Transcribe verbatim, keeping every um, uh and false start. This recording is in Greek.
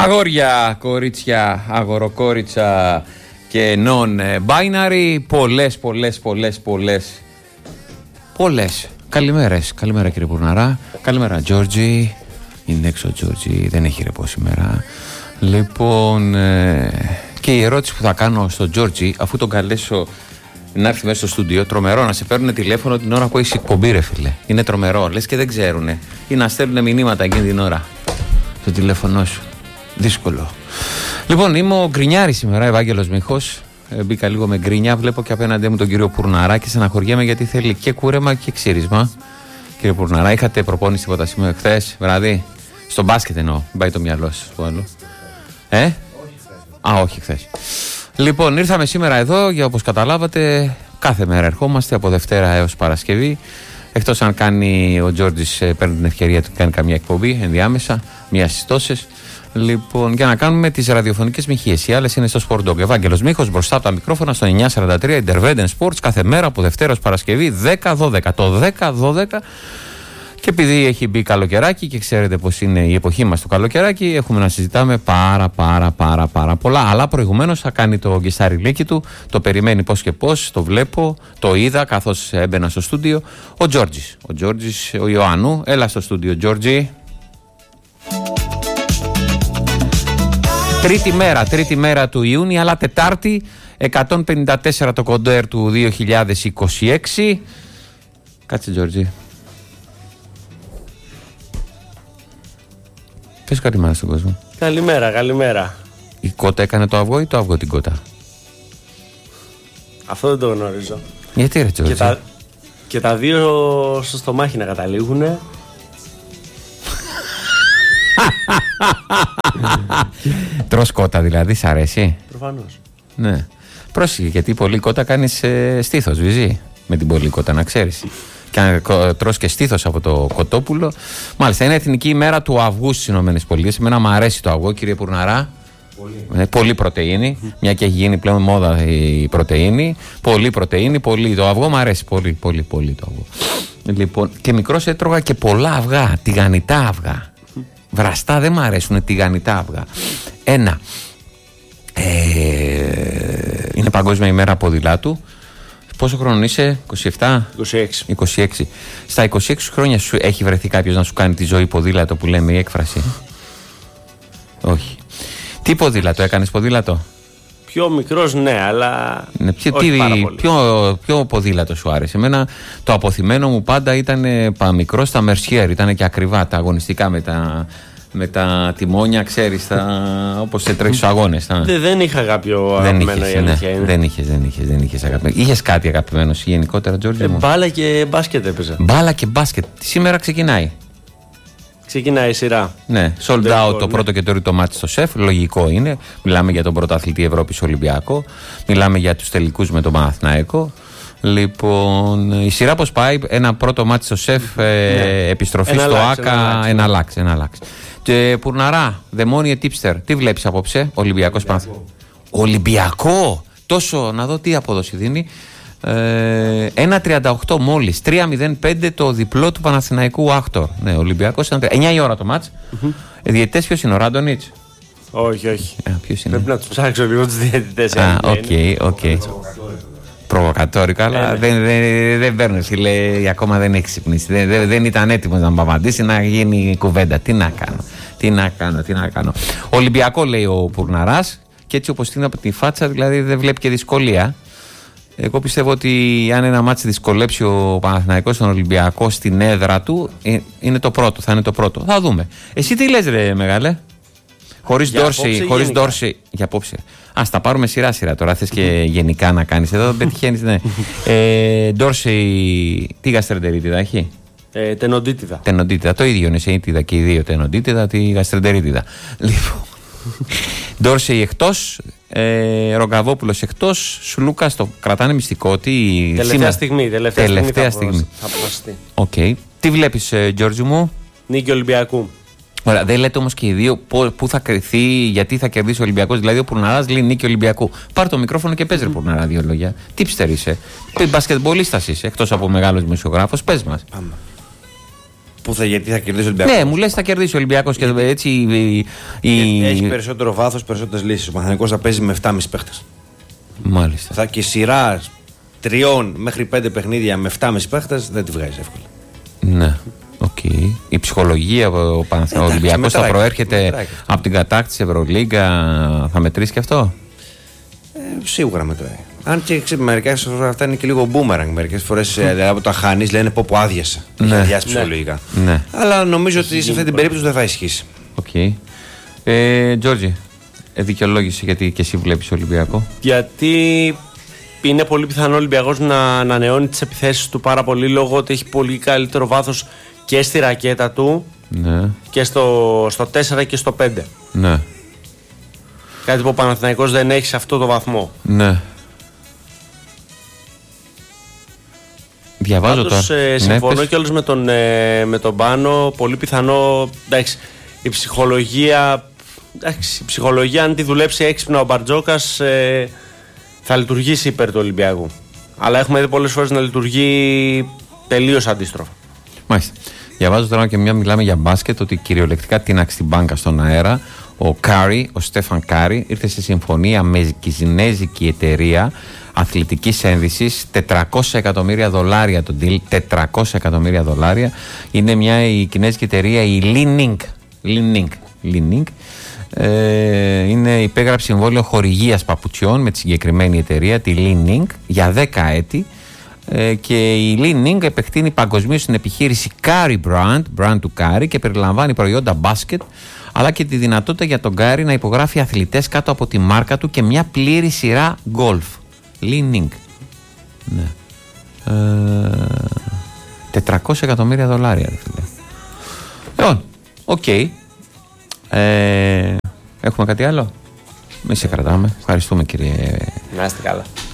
Αγόρια, κορίτσια, αγοροκόριτσα και non-binary. Πολλές, πολλές, πολλές, πολλές. Πολλές. Καλημέρες. Καλημέρα κύριε Πουρναρά. Καλημέρα Τζόρτζι. Είναι έξω ο Τζόρτζι, δεν έχει ρεπό σήμερα. Λοιπόν, ε, και η ερώτηση που θα κάνω στον Τζόρτζι, αφού τον καλέσω να έρθει μέσα στο στούντιο, τρομερό να σε παίρνουν τηλέφωνο την ώρα που έχει εκπομπή, ρε φίλε. Είναι τρομερό, λες και δεν ξέρουνε. Ή να στέλνουν μηνύματα εκείνη την ώρα στο τηλέφωνό σου. Δύσκολο. Λοιπόν, είμαι ο Γκρινιάρης σήμερα, Ευάγγελος Μίχος. Ε, μπήκα λίγο με γκρίνια. Βλέπω και απέναντί μου τον κύριο Πουρναρά και στεναχωριέμαι γιατί θέλει και κούρεμα και ξύρισμα. Κύριε Πουρναρά, είχατε προπόνηση τίποτα σήμερα χθες βράδυ? Στο μπάσκετ εννοώ. Μην πάει το μυαλό σας στο άλλο. Ε? Όχι χθες. Α, όχι χθες. Λοιπόν, ήρθαμε σήμερα εδώ για, όπως καταλάβατε, κάθε μέρα ερχόμαστε από Δευτέρα έως Παρασκευή. Εκτός αν κάνει ο Τζόρτζης, παίρνει την ευκαιρία του και κάνει καμία εκπομπή ενδιάμεσα, μία στις τόσες. Λοιπόν, για να κάνουμε τις ραδιοφωνικές μοιχείες. Οι άλλες είναι στο Sport Dog. Ευάγγελος Μίχος μπροστά από τα μικρόφωνα στο εννιά σαράντα τρία Interveden Sports κάθε μέρα από Δευτέρα ως Παρασκευή δέκα δώδεκα. Το δέκα δώδεκα. Και επειδή έχει μπει καλοκαιράκι και ξέρετε πως είναι η εποχή μας το καλοκαιράκι, έχουμε να συζητάμε πάρα πάρα πάρα πάρα πολλά. Αλλά προηγουμένως θα κάνει το γκιστάρι του, το περιμένει πώς και πώς, το βλέπω, το είδα καθώς έμπαινα στο στούντιο. Ο Τζόρτζης, ο Τζόρτζης, ο Ιωάννου, έλα στο στούντιο Τζόρτζη. Τρίτη μέρα, τρίτη μέρα του Ιούνιου, αλλά Τετάρτη, εκατόν πενήντα τέσσερα το κοντέρ του δύο χιλιάδες είκοσι έξι. Κάτσε Τζόρτζη. Πες καλημέρα στον κόσμο. Καλημέρα, καλημέρα. Η κότα έκανε το αυγό ή το αυγό την κότα? Αυτό δεν το γνωρίζω. Γιατί ρε Τζόρτζη? Και τα, και τα δύο στο στομάχι να καταλήγουνε. Τρως κότα δηλαδή, σ' αρέσει? Προφανώς. Ναι. Πρόσεχε, γιατί πολύ κότα κάνεις ε, στήθος, βυζί. Με την πολύ κότα, να ξέρεις. Και αν τρως και στήθος από το κοτόπουλο. Μάλιστα, είναι Εθνική ημέρα του αυγού στις ΗΠΑ. Εμένα μου αρέσει το αυγό, κύριε Πουρναρά. Πολύ. Ε, πολύ πρωτεΐνη. Mm. Μια και έχει γίνει πλέον μόδα η πρωτεΐνη. Πολύ πρωτεΐνη, πολύ. Το αυγό μου αρέσει πολύ, πολύ, πολύ το αυγό. Λοιπόν, και μικρός έτρωγα και πολλά αυγά, τηγανιτά αυγά. Βραστά δεν μου αρέσουν, τηγανιτά αυγά. Ένα. Ε, είναι Παγκόσμια ημέρα ποδηλάτου. Πόσο χρόνο είσαι? είκοσι επτά? είκοσι έξι. είκοσι έξι. Στα είκοσι έξι χρόνια σου έχει βρεθεί κάποιος να σου κάνει τη ζωή ποδήλατο που λέμε η έκφραση? Όχι. Τι ποδήλατο έκανες? Ποδήλατο? Πιο μικρός, ναι, αλλά ναι, ποιο, όχι τι, πάρα πολύ. Ποιο, ποιο ποδήλατο σου άρεσε? Εμένα το αποθυμένο μου πάντα ήταν μικρό στα Mercier, ήταν και ακριβά τα αγωνιστικά με τα, με τα τιμόνια, ξέρεις, τα, όπως σε τρέχεις στους αγώνες. Τα... Δε, δεν είχα κάποιο αγαπημένο, η αλήθεια είναι. Δεν είχες, δεν είχες, δεν είχες αγαπημένο. Είχες κάτι αγαπημένο γενικότερα, Τζόρτζι ε, μου? Μπάλα και μπάσκετ έπαιζα. Μπάλα και μπάσκετ. Σήμερα ξεκινάει. Ξεκινάει η σειρά. Ναι, sold το out ναι. το πρώτο και το τρίτο μάτι στο ΣΕΦ. Λογικό είναι. Μιλάμε για τον πρωταθλητή Ευρώπης Ολυμπιακό. Μιλάμε για τους τελικούς με τον Παναθηναϊκό. Λοιπόν, η σειρά πώς πάει? Ένα πρώτο μάτι στο ΣΕΦ, ε, ναι. επιστροφή ένα στο λάξ, ΆΚΑ. Ένα λάξ, ένα λάξ. Και Πουρναρά, δαιμόνιε τίπστερ, τι βλέπεις απόψε? Ολυμπιακός Παναθηναϊκός. Ολυμπιακό! Τόσο, να δω τι απόδοση δίνει. Ε, ένα τριάντα οκτώ μόλις, τρία μηδέν πέντε το διπλό του Παναθηναϊκού Άκτορ. Ναι, Ολυμπιακός ήταν εννιά η ώρα το μάτς. Mm-hmm. Ε, διαιτητές ποιος είναι, ο Ράντονιτς? Όχι, όχι. Α, ποιος είναι? Πρέπει να τους ψάξω λίγο τους διαιτητές. Α, οκ, οκ. Προβοκατόρικα, αλλά ναι, δεν, δεν, δεν παίρνει, φίλε, ακόμα δεν έχει ξυπνήσει. Δεν, δεν, δεν ήταν έτοιμος να μου απαντήσει, να γίνει κουβέντα. Τι να κάνω, τι να κάνω, τι να κάνω. Ολυμπιακό λέει ο Πουρναράς, και έτσι όπως είναι από τη φάτσα, δηλαδή δεν βλέπει και δυσκολία. Εγώ πιστεύω ότι αν ένα μάτσι δυσκολέψει ο Παναθηναϊκός στον Ολυμπιακό στην έδρα του, είναι το πρώτο, θα είναι το πρώτο. Θα δούμε. Εσύ τι λες ρε μεγάλε? Χωρίς Ντόρσεϊ, χωρίς Ντόρσεϊ. Για απόψε. Ας τα πάρουμε σειρά σειρά. Τώρα θες και γενικά να κάνεις. Εδώ δεν πετυχαίνεις, ναι. ε, Ντόρσεϊ, τι γαστρεντερίτιδα έχει? Ε, τενοντίτιδα. Τενοντίτιδα. Το ίδιο είναι σε ήτιδα και οι δύο. Τενοντίτιδα, τη γαστρεντερίτιδα. Λοιπόν. Ντόρσεϊ εκτός. Ε, Ρογκαβόπουλος εκτός. Σουλούκας το κρατάνε μυστικό. Τι, τελευταία σήμερα... στιγμή. Τελευταία, τελευταία στιγμή, στιγμή. Θα αποφασιστεί. Okay. Τι βλέπεις, ε, Γιώργη μου? Νίκη Ολυμπιακού. Ωραία, δεν λέτε όμως και οι δύο πού θα κρυθεί, γιατί θα κερδίσει ο Ολυμπιακός. Δηλαδή ο Πουρναράς λέει νίκη Ολυμπιακού. Πάρ' το μικρόφωνο και πες ρε Πουρναρά δύο λόγια. Τι ψτερ είσαι? Μπασκετμπολίστας είσαι, εκτός από μεγάλος δημοσιογράφος. Πες μας. Πάμε. Πού θα, γιατί θα κερδίσει ο Ολυμπιακός. Ναι, μου λες θα κερδίσει ο Ολυμπιακός και έτσι. Η, η... Έχει περισσότερο βάθος, περισσότερες λύσεις. Ο Παναθηναϊκός θα παίζει με επτά κόμμα πέντε παίχτες. Μάλιστα. Θα και σειρά τριών μέχρι πέντε παιχνίδια με επτά κόμμα πέντε παίχτες δεν τη βγάζει εύκολα. Ναι. Okay. Η ψυχολογία ο Παναθηναϊκός Ολυμπιακός θα προέρχεται μετράει. Από την κατάκτηση Ευρωλίγκα, θα μετρήσει και αυτό. Ε, σίγουρα μετράει. Αν και μερικές φορές αυτά είναι και λίγο boomerang. Μερικές φορές δηλαδή, από το χάνεις λένε πω που άδειασε. Ναι. Έχει αδειάσει ψυχολογικά. Ναι. Αλλά νομίζω ότι σε αυτή την περίπτωση δεν θα ισχύσει. Οκ. Okay. Ε, Τζόρτζι, δικαιολόγηση γιατί και εσύ βλέπεις Ολυμπιακό. Γιατί είναι πολύ πιθανό ο Ολυμπιακός να ανανεώνει τις επιθέσεις του πάρα πολύ λόγω ότι έχει πολύ καλύτερο βάθος και στη ρακέτα του ναι. και στο, στο τέσσερα και στο πέντε. Ναι. Κάτι που ο Παναθηναϊκός δεν έχει σε αυτό το βαθμό. Ναι. Διαβάζω Πάντως, τώρα. Ε, συμφωνώ ναι, κιόλας με τον, ε, με τον Πάνο. Πολύ πιθανό. Εντάξει, η ψυχολογία. Εντάξει, η ψυχολογία, αν τη δουλέψει έξυπνα ο Μπαρτζόκας, ε, θα λειτουργήσει υπέρ του Ολυμπιακού. Αλλά έχουμε δει πολλές φορές να λειτουργεί τελείως αντίστροφα. Μάλιστα. Διαβάζω τώρα και μια μιλάμε για μπάσκετ ότι κυριολεκτικά τίναξε την μπάνκα στον αέρα. Ο Κάρι, ο Στέφαν Κάρι, ήρθε σε συμφωνία με κινέζικη εταιρεία αθλητικής ένδυσης, τετρακόσια εκατομμύρια δολάρια το deal, τετρακόσια εκατομμύρια δολάρια. Είναι μια η κινέζικη εταιρεία, η Li-Ning. Li-Ning. Li-Ning. Ε, είναι υπέγραψε συμβόλαιο χορηγίας παπουτσιών με τη συγκεκριμένη εταιρεία, τη Li-Ning, για δέκα έτη. Ε, και η Li-Ning επεκτείνει παγκοσμίως την επιχείρηση Curry Brand, brand του Curry, και περιλαμβάνει προϊόντα μπάσκετ, αλλά και τη δυνατότητα για τον Curry να υπογράφει αθλητές κάτω από τη μάρκα του και μια πλήρη σειρά γκολφ. Li-Ning. Ναι. Ε, τετρακόσια εκατομμύρια δολάρια, ρε φίλε. Λοιπόν, οκ. Okay. Ε, έχουμε κάτι άλλο? Μη σε κρατάμε. Ευχαριστούμε, κύριε. Να είστε καλά.